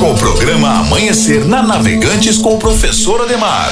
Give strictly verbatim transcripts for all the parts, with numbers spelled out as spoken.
O programa Amanhecer na Navegantes com o professor Ademar.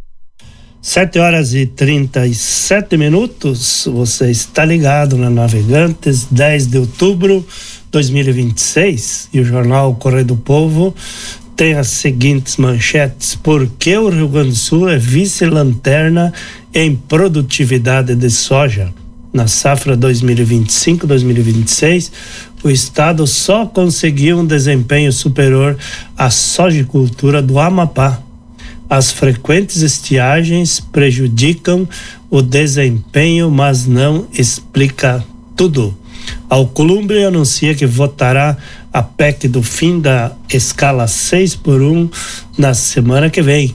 Sete horas e trinta e sete minutos, você está ligado na Navegantes, dez de outubro de dois mil e vinte e seis, e o jornal Correio do Povo tem as seguintes manchetes: por que o Rio Grande do Sul é vice-lanterna em produtividade de soja? Na safra dois mil e vinte e cinco dois mil e vinte e seis, o estado só conseguiu um desempenho superior à sojicultura do Amapá. As frequentes estiagens prejudicam o desempenho, mas não explica tudo. Alcolumbre anuncia que votará a P E C do fim da escala seis por um na semana que vem.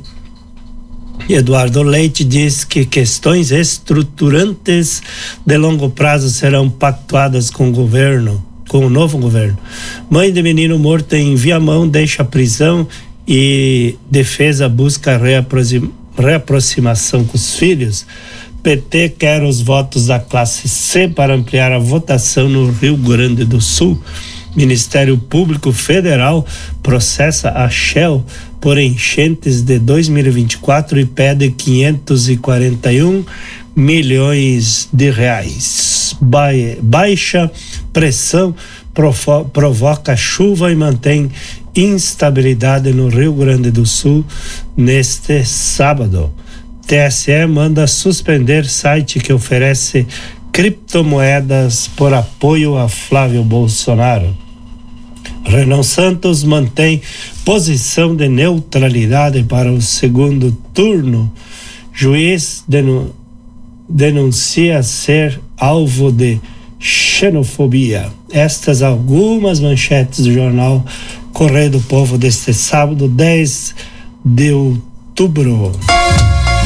Eduardo Leite diz que questões estruturantes de longo prazo serão pactuadas com o governo, com o novo governo. Mãe de menino morto em Viamão deixa a prisão e defesa busca reaproxima, reaproximação com os filhos. P T quer os votos da classe C para ampliar a votação no Rio Grande do Sul. Ministério Público Federal processa a Shell por enchentes de dois mil e vinte e quatro e pede quinhentos e quarenta e um milhões de reais. Baixa pressão provo- provoca chuva e mantém instabilidade no Rio Grande do Sul neste sábado. T S E manda suspender site que oferece criptomoedas por apoio a Flávio Bolsonaro. Renan Santos mantém posição de neutralidade para o segundo turno. Juiz denu- denuncia ser alvo de xenofobia. Estas algumas manchetes do jornal Correio do Povo deste sábado, dez de outubro.